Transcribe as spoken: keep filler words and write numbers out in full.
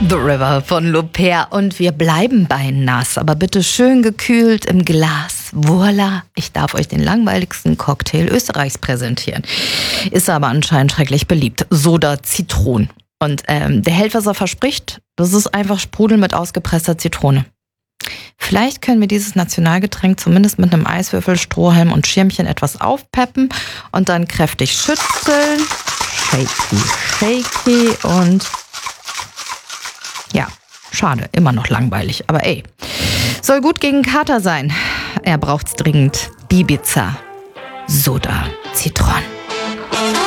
The River von Lopez und wir bleiben bei nass, aber bitte schön gekühlt im Glas. Voila, ich darf euch den langweiligsten Cocktail Österreichs präsentieren. Ist aber anscheinend schrecklich beliebt. Soda Zitron. Und ähm, der hält, was er verspricht. Das ist einfach Sprudel mit ausgepresster Zitrone. Vielleicht können wir dieses Nationalgetränk zumindest mit einem Eiswürfel, Strohhalm und Schirmchen etwas aufpeppen und dann kräftig schütteln. Shaky, shaky und ja, schade, immer noch langweilig, aber ey, soll gut gegen Kater sein. Er braucht's dringend. Bibiza Soda Zitron.